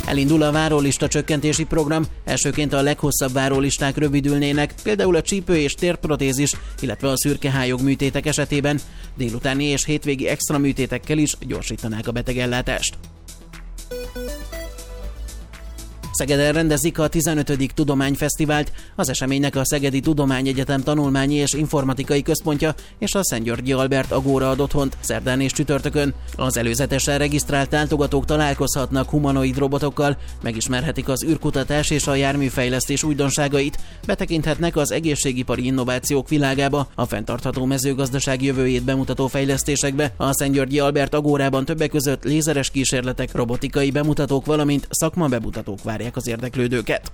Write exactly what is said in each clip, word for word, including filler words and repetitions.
Elindul a várólista csökkentési program, elsőként a leghosszabb várólisták rövidülnének, például a csípő és térprotézis, illetve a szürkehályog műtétek esetében, délutáni és hétvégi extra műtétekkel is gyorsítanák a betegellátást. Szegeden rendezik a tizenötödik Tudományfesztivált, az eseménynek a Szegedi Tudományegyetem Tanulmányi és Informatikai Központja és a Szent-Györgyi Albert Agóra ad otthont szerdán és csütörtökön. Az előzetesen regisztrált látogatók találkozhatnak humanoid robotokkal, megismerhetik az űrkutatás és a járműfejlesztés újdonságait, betekinthetnek az egészségipari innovációk világába, a fenntartható mezőgazdaság jövőjét bemutató fejlesztésekbe. A Szent-Györgyi Albert Agórában többek között lézeres kísérletek, robotikai bemutatók, valamint szakmabemutatók várják az érdeklődőket.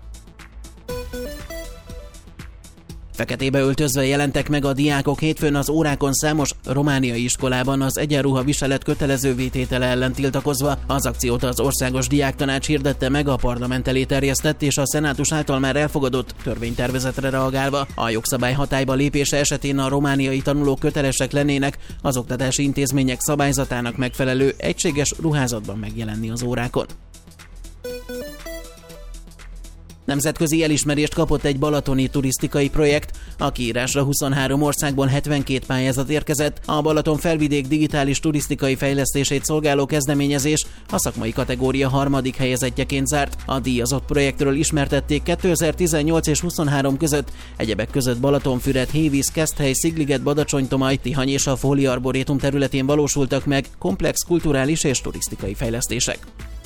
Feketébe öltözve jelentek meg a diákok hétfőn az órákon számos romániai iskolában az egyenruha viselet kötelező vététele ellen tiltakozva. Az akciót az Országos Diáktanács hirdette meg, a parlament elé terjesztett és a szenátus által már elfogadott törvénytervezetre reagálva. A jogszabály hatályba lépése esetén a romániai tanulók kötelesek lennének az oktatási intézmények szabályzatának megfelelő egységes ruházatban megjelenni az órákon. Nemzetközi elismerést kapott egy balatoni turisztikai projekt. A kiírásra huszonhárom országból hetvenkét pályázat érkezett. A Balaton felvidék digitális turisztikai fejlesztését szolgáló kezdeményezés a szakmai kategória harmadik helyezettjeként zárt. A díjazott projektről ismertették kétezer-tizennyolc és huszonhárom között egyebek között Balatonfüred, Hévíz, Keszthely, Szigliget, Badacsonytomaj, Tihany és a Fóli Arborétum területén valósultak meg komplex kulturális és turisztikai fejlesztések.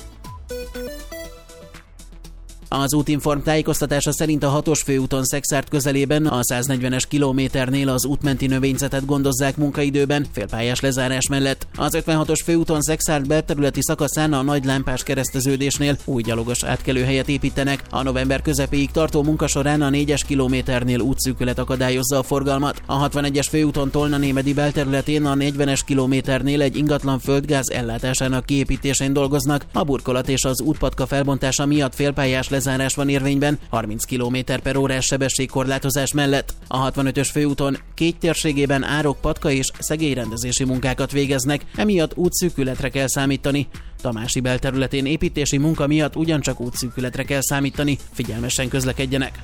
Az Útinform tájékoztatása szerint a hatos főúton Szexárd közelében a száznegyvenes kilométernél az útmenti növényzetet gondozzák munkaidőben, félpályás lezárás mellett. Az ötvenhatos főúton Szexárd belterületi szakaszán a nagy lámpás kereszteződésnél új gyalogos átkelőhelyet építenek. A november közepéig tartó munka során a négyes kilométernél útszűkület akadályozza a forgalmat. A hatvanegyes főúton Tolna-Némedi belterületén a negyvenes kilométernél egy ingatlan földgáz ellátásának kiépítésén dolgoznak. A burkolat és az útpatka felbontása miatt félpályás lezárás van érvényben, harminc kilométer per órás sebességkorlátozás mellett. A hatvanötös főúton Kégy térségében árok, patka és szegélyrendezési munkákat végeznek, emiatt útszűkületre kell számítani. Tamási belterületén építési munka miatt ugyancsak útszűkületre kell számítani, figyelmesen közlekedjenek.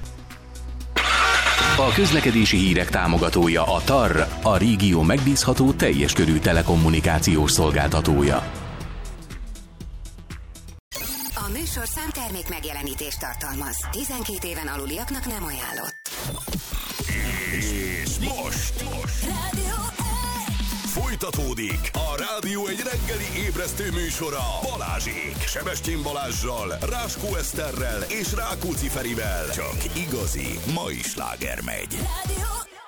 A közlekedési hírek támogatója a TAR, a régió megbízható teljes körű telekommunikációs szolgáltatója. A műsorszám termék megjelenítést tartalmaz. tizenkét éven aluliaknak nem ajánlott. És most, most. Rádió folytatódik a Rádió egy reggeli ébresztő műsora Balázsék, Sebestyén Balázssal, Ráskó Eszterrel és Rákóczi Ferivel. Csak igazi mai sláger megy. Rádió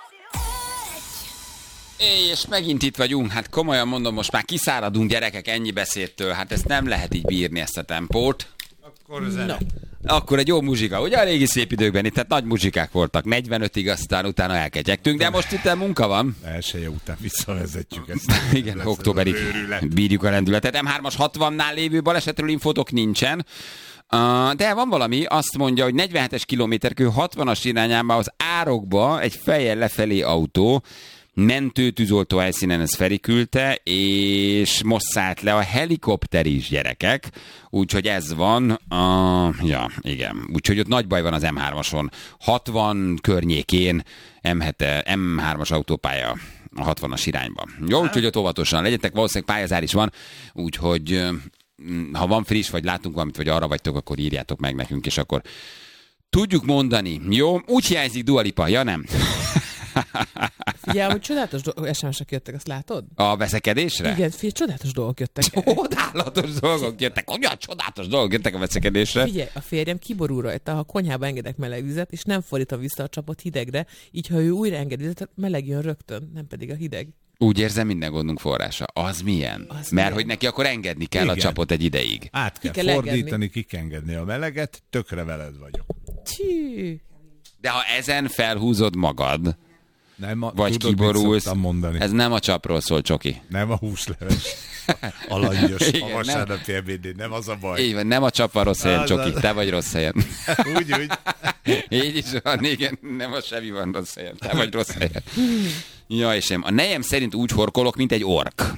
És megint itt vagyunk, hát komolyan mondom, most már kiszáradunk gyerekek ennyi beszédtől, hát ezt nem lehet így bírni, ezt a tempót. Akkor zene. Akkor egy jó muzsika, ugye a régi szép időkben itt, tehát nagy muzsikák voltak, negyvenötig, aztán utána elketyegtünk, de most itt munka van. Elsője után visszavezetjük ezt. Igen, októberig bírjuk a lendületet. em hármas hatvannál lévő balesetről infotok nincsen. Uh, de van valami, azt mondja, hogy negyvenhetes kilométerkő hatvanas irányába az árokba egy fejjel lefelé autó, mentőtűzoltó helyszínen ez Feri küldte, és most szállt le a helikopter is, gyerekek, úgyhogy ez van, uh, ja, igen, úgyhogy ott nagy baj van az em hármason, hatvan környékén em hármas autópálya a hatvanas irányba. Jó, úgyhogy ott óvatosan legyetek, valószínűleg pályazár is van, úgyhogy ha van friss, vagy látunk valamit, vagy arra vagytok, akkor írjátok meg nekünk, és akkor tudjuk mondani. Jó, úgy hiányzik Dua Lipa, ja nem? Figyelj, hogy csodálatos es em esek jöttek, azt látod? A veszekedésre? Igen, figyelj, csodálatos dolgok jöttek. Csodálatos dolgok jöttek. Olyan csodálatos dolgok jöttek a veszekedésre. Figyelj, a férjem kiborul rajta, ha konyhába engedek meleg vizet, és nem fordítom vissza a csapot hidegre, így ha ő újra enged vizet, meleg jön rögtön, nem pedig a hideg. Úgy érzem, minden gondunk forrása. Az milyen? Az Mert milyen? Hogy neki akkor engedni kell Igen. a csapot egy ideig. Át kell, kell fordítani, engedni. Ki kell engedni a meleget, tökre veled vagyok. Csű. De ha ezen felhúzod magad, nem a, vagy tudod, kiborulsz, mondani. Ez nem a csapról szól, Csoki. Nem a húsleves, alangyos, a vasárnapi ebédén, nem az a baj. Így van, nem a csap van rossz helyen, Csoki, te vagy rossz helyen. Úgy, úgy. Így is van, igen, nem a semmi van rossz helyen, te vagy rossz helyen. Ja, és én, a nejem szerint úgy horkolok, mint egy ork.